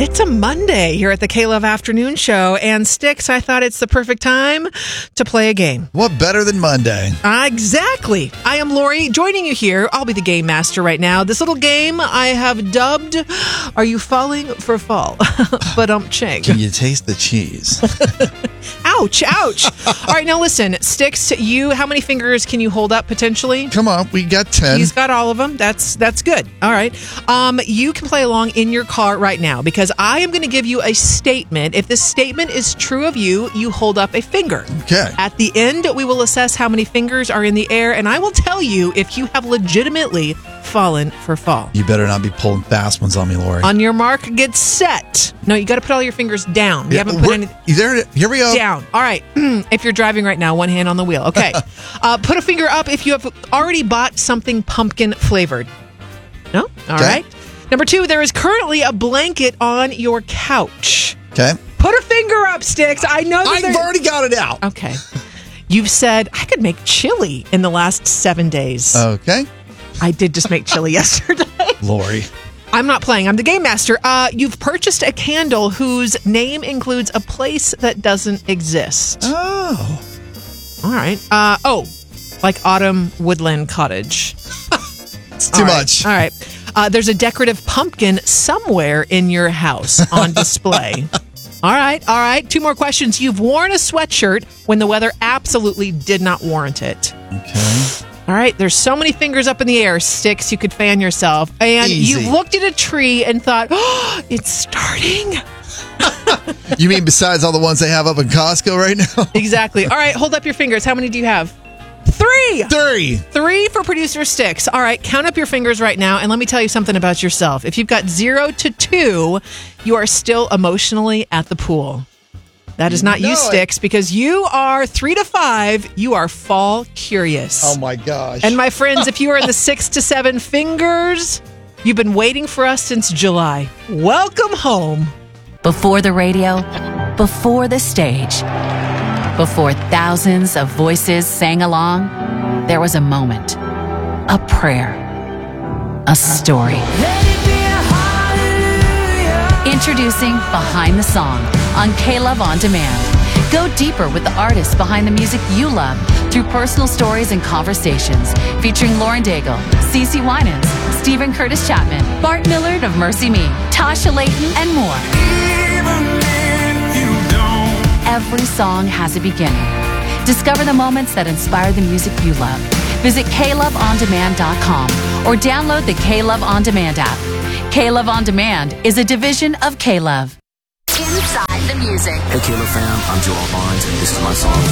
It's a Monday here at the K-Love Afternoon Show, and Sticks, I thought it's the perfect time to play a game. What better than Monday? Exactly. I am Lori, joining you here. I'll be the game master right now. This little game I have dubbed, Are You Falling for Fall? But ching. Can you taste the cheese? Ouch, ouch. All right, now listen, Sticks, how many fingers can you hold up potentially? Come on, we got 10. He's got all of them. That's good. All right. You can play along in your car right now because I am going to give you a statement. If this statement is true of you, you hold up a finger. Okay. At the end, we will assess how many fingers are in the air, and I will tell you if you have legitimately fallen for fall. You better not be pulling fast ones on me, Lori. On your mark, get set. No, you got to put all your fingers down. You haven't put any. Here we go. Down. All right. If you're driving right now, one hand on the wheel. Okay. Put a finger up if you have already bought something pumpkin flavored. No? All right. Number 2, there is currently a blanket on your couch. Okay. Put a finger up, Sticks. I know that I've already got it out. Okay. You've said, I could make chili in the last 7 days. Okay. I did just make chili yesterday. Lori. I'm not playing. I'm the game master. You've purchased a candle whose name includes a place that doesn't exist. Oh. All right. Like Autumn Woodland Cottage. It's too much. All right. There's a decorative pumpkin somewhere in your house on display. All right. 2 more questions. You've worn a sweatshirt when the weather absolutely did not warrant it. Okay. All right. There's so many fingers up in the air, Sticks, you could fan yourself. And Easy. You looked at a tree and thought, oh, it's starting. You mean besides all the ones they have up in Costco right now? Exactly. All right. Hold up your fingers. How many do you have? 3. 3 for producer Sticks. All right, count up your fingers right now, and let me tell you something about yourself. If you've got 0 to 2, you are still emotionally at the pool. That is not you, Sticks, because you are 3 to 5. You are fall curious. Oh my gosh. And my friends, if you are in the 6 to 7 fingers, you've been waiting for us since July. Welcome home. Before the radio, before the stage, before thousands of voices sang along, there was a moment, a prayer, a story. Introducing Behind the Song on K-Love On Demand. Go deeper with the artists behind the music you love through personal stories and conversations featuring Lauren Daigle, CeCe Winans, Stephen Curtis Chapman, Bart Millard of Mercy Me, Tasha Layton, and more. Every song has a beginning. Discover the moments that inspire the music you love. Visit KLoveOnDemand.com or download the K-Love On Demand app. K-Love On Demand is a division of K-Love. Inside the music. Hey, K-Love fam, I'm Joel Barnes, and this is my song